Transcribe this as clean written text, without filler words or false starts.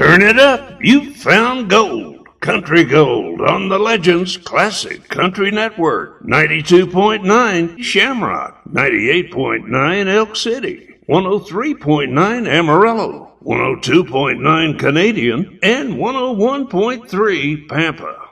Turn it up. You've found gold. Country Gold on the Legends Classic Country Network. 92.9 Shamrock. 98.9 Elk City. 103.9 Amarillo. 102.9 Canadian. And 101.3 Pampa.